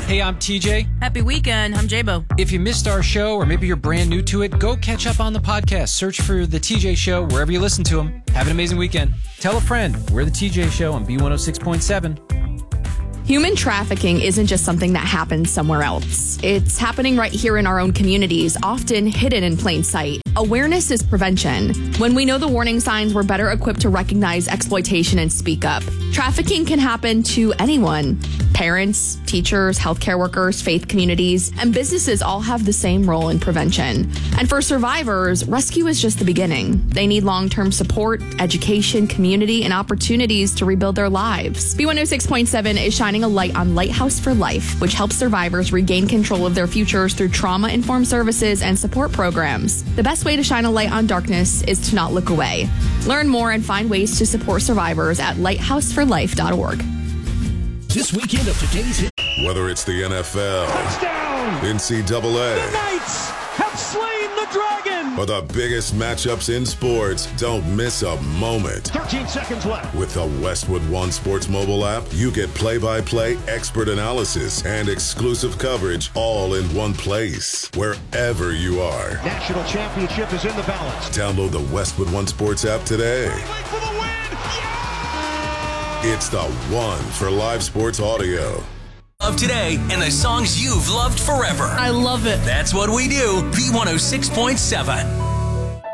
Hey, I'm TJ. Happy weekend. I'm J-Bo. If you missed our show or maybe you're brand new to it, go catch up on the podcast. Search for The TJ Show wherever you listen to them. Have an amazing weekend. Tell a friend. We're The TJ Show on B106.7. Human trafficking isn't just something that happens somewhere else. It's happening right here in our own communities, often hidden in plain sight. Awareness is prevention. When we know the warning signs, we're better equipped to recognize exploitation and speak up. Trafficking can happen to anyone. Parents, teachers, healthcare workers, faith communities, and businesses all have the same role in prevention. And for survivors, rescue is just the beginning. They need long-term support, education, community, and opportunities to rebuild their lives. B106.7 is shining a light on Lighthouse for Life, which helps survivors regain control of their futures through trauma-informed services and support programs. The best way to shine a light on darkness is to not look away. Learn more and find ways to support survivors at lighthouseforlife.org. This weekend of today's hit. Whether it's the NFL, touchdown, NCAA, the Knights have slain the dragon, or the biggest matchups in sports, don't miss a moment. 13 seconds left. With the Westwood One Sports mobile app, you get play-by-play expert analysis and exclusive coverage all in one place, wherever you are. National championship is in the balance. Download the Westwood One Sports app today. For the win! It's the one for live sports audio. Of today and the songs you've loved forever. I love it. That's what we do. B106.7.